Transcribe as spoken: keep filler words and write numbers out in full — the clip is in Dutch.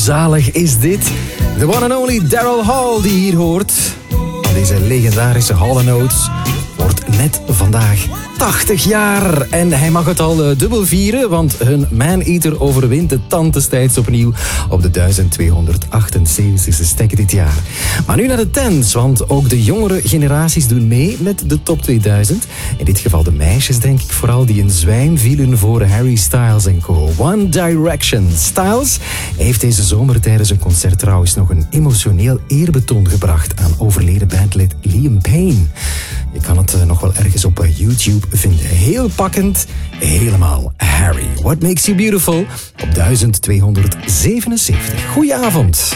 zalig is dit? The one and only Daryl Hall die hier hoort. Deze legendarische Hall and Oates wordt net vandaag tachtig jaar. En hij mag het al uh, dubbel vieren, want hun Man-Eater overwint de tand destijds opnieuw op de duizend tweehonderdachtenzeventigste stek dit jaar. Maar nu naar de tens, want ook de jongere generaties doen mee met de top tweeduizend. In dit geval de meisjes, denk ik vooral, die in zwijm vielen voor Harry Styles en co. One Direction. Styles heeft deze zomer tijdens een concert trouwens nog een emotioneel eerbetoon gebracht aan overleden bandlid Liam Payne. Je kan het uh, nog wel ergens op uh, YouTube vinden. Heel pakkend, helemaal Harry. What Makes You Beautiful op duizend tweehonderdzevenenzeventig. Goedenavond.